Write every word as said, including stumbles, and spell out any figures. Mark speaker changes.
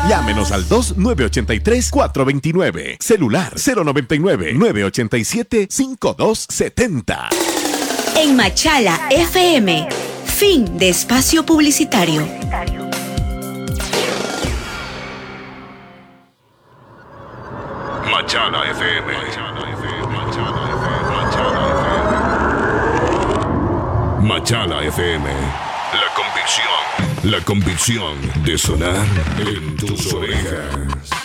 Speaker 1: Llámenos al dos nueve ocho tres cuatro dos nueve. Celular cero noventa y nueve, nueve ochenta y siete, cincuenta y dos setenta.
Speaker 2: En Machala F M, fin de espacio publicitario.
Speaker 3: Machala F M. Machala F M. La convicción. La convicción de sonar en tus orejas.